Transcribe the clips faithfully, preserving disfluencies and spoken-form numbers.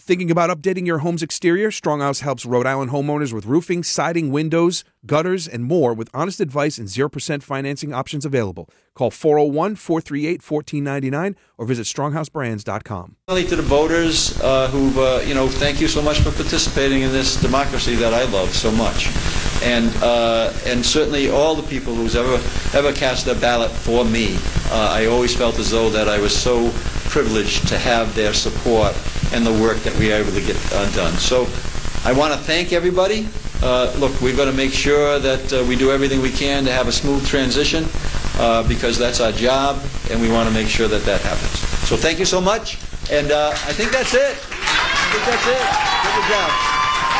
Thinking about updating your home's exterior? Stronghouse helps Rhode Island homeowners with roofing, siding, windows, gutters, and more with honest advice and zero percent financing options available. Call four oh one, four three eight, one four nine nine or visit stronghouse brands dot com. To the voters uh, who've, uh, you know, thank you so much for participating in this democracy that I love so much. And uh, and certainly all the people who's ever ever cast their ballot for me. Uh, I always felt as though that I was so privileged to have their support and the work that we are able to get uh, done. So I want to thank everybody. Uh, look, we've got to make sure that uh, we do everything we can to have a smooth transition uh, because that's our job, and we want to make sure that that happens. So thank you so much, and uh, I think that's it. I think that's it. Good job.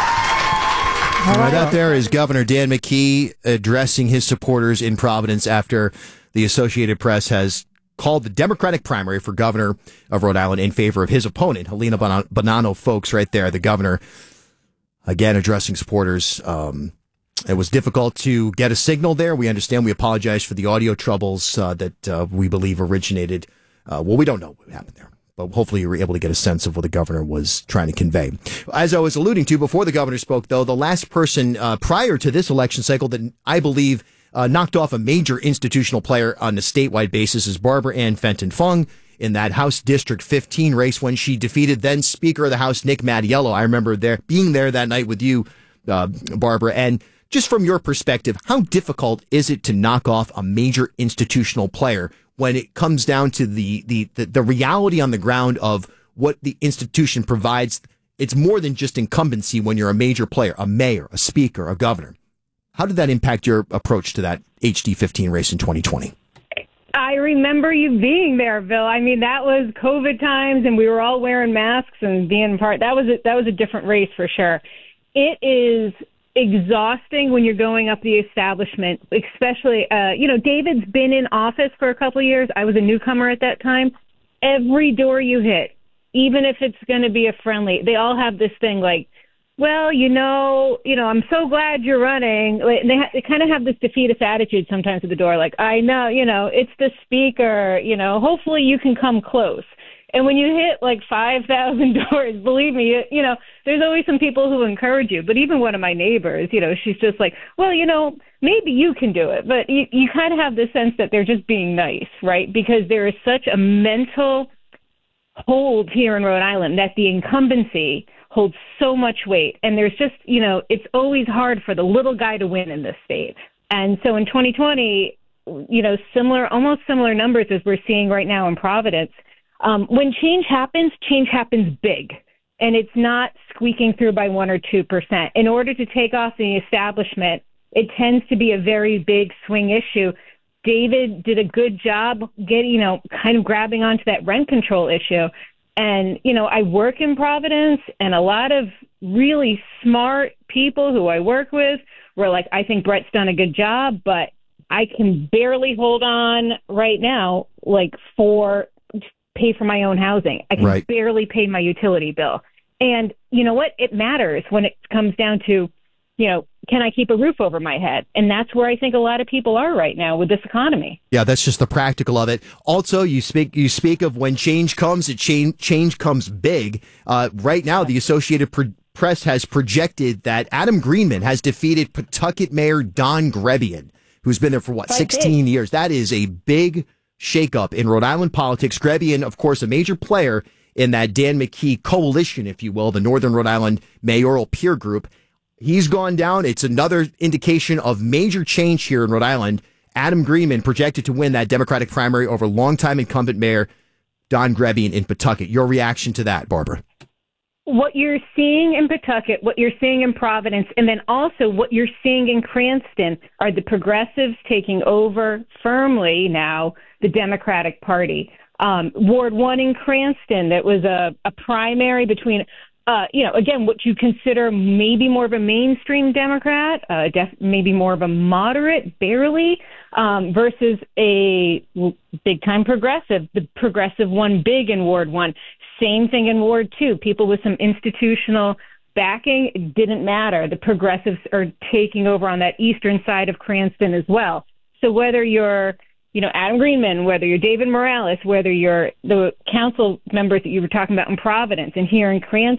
All right, out there is Governor Dan McKee addressing his supporters in Providence after the Associated Press has called the Democratic primary for governor of Rhode Island in favor of his opponent, Helena Bonanno. Folks, right there, the governor, again, addressing supporters. Um, it was difficult to get a signal there. We understand. We apologize for the audio troubles uh, that uh, we believe originated. Uh, well, we don't know what happened there, but hopefully you were able to get a sense of what the governor was trying to convey. As I was alluding to before the governor spoke, though, the last person uh, prior to this election cycle that I believe uh, knocked off a major institutional player on a statewide basis is Barbara Ann Fenton Fung in that House District fifteen race when she defeated then Speaker of the House Nick Mattiello. I remember there being there that night with you, uh, Barbara, and just from your perspective, how difficult is it to knock off a major institutional player when it comes down to the, the, the, the reality on the ground of what the institution provides? It's more than just incumbency when you're a major player, a mayor, a speaker, a governor. How did that impact your approach to that H D fifteen race in twenty twenty? I remember you being there, Bill. I mean, that was COVID times, and we were all wearing masks and being part. That was a, that was a different race for sure. It is exhausting when you're going up the establishment, especially, uh, you know, David's been in office for a couple of years. I was a newcomer at that time. Every door you hit, even if it's going to be a friendly, they all have this thing like, well, you know, you know, I'm so glad you're running. They, ha- they kind of have this defeatist attitude sometimes at the door, like, I know, you know, it's the speaker, you know, hopefully you can come close. And when you hit like five thousand doors, believe me, you, you know, there's always some people who encourage you. But even one of my neighbors, you know, she's just like, well, you know, maybe you can do it. But you, you kind of have the sense that they're just being nice, right? Because there is such a mental hold here in Rhode Island that the incumbency holds so much weight. And there's just, you know, it's always hard for the little guy to win in this state. And so in twenty twenty, you know, similar, almost similar numbers as we're seeing right now in Providence. Um, when change happens, change happens big, and it's not squeaking through by one or two percent. In order to take off the establishment, it tends to be a very big swing issue. David did a good job getting, you know, kind of grabbing onto that rent control issue. And, you know, I work in Providence, and a lot of really smart people who I work with were like, I think Brett's done a good job, but I can barely hold on right now, like for pay for my own housing. I can right. barely pay my utility bill. And you know what? It matters when it comes down to, you know, can I keep a roof over my head? And that's where I think a lot of people are right now with this economy. Yeah, that's just the practical of it. Also, you speak you speak of when change comes, it change, change comes big. Uh, right now, the Associated Press has projected that Adam Greenman has defeated Pawtucket Mayor Don Grebian, who's been there for, what, Quite sixteen big. years. That is a big shakeup in Rhode Island politics. Grebian, of course, a major player in that Dan McKee coalition, if you will, the Northern Rhode Island mayoral peer group. He's gone down. It's another indication of major change here in Rhode Island. Adam Greenman projected to win that Democratic primary over longtime incumbent mayor Don Grebian in Pawtucket. Your reaction to that, Barbara? What you're seeing in Pawtucket, what you're seeing in Providence, and then also what you're seeing in Cranston are the progressives taking over firmly now the Democratic Party. Um, Ward one in Cranston, that was a, a primary between, uh, you know, again, what you consider maybe more of a mainstream Democrat, uh, def- maybe more of a moderate, barely, um, versus a big-time progressive. The progressive won big in Ward one. Same thing in Ward two. People with some institutional backing, it didn't matter. The progressives are taking over on that eastern side of Cranston as well. So whether you're, you know, Adam Greenman, whether you're David Morales, whether you're the council members that you were talking about in Providence and here in Cranston,